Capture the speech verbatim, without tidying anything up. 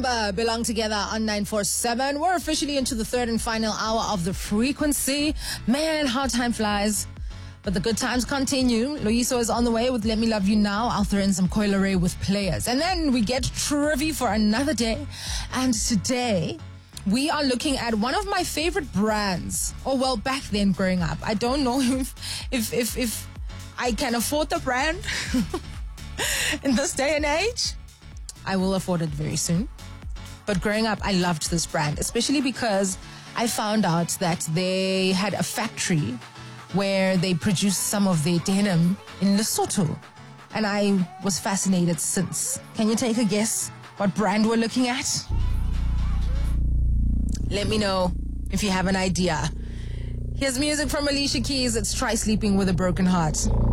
Uh, belong together on nine four seven. We're officially into the third and final hour of the frequency. Man, how time flies. But the good times continue. Loyiso is on the way with Let Me Love You Now. I'll throw in some Coileray with players. And then we get Trivy for another day. And today, we are looking at one of my favorite brands. Oh, well, back then growing up. I don't know if, if, if, if I can afford the brand in this day and age. I will afford it very soon. But growing up, I loved this brand, especially because I found out that they had a factory where they produced some of their denim in Lesotho. And I was fascinated since. Can you take a guess what brand we're looking at? Let me know if you have an idea. Here's music from Alicia Keys. It's Try Sleeping with a Broken Heart.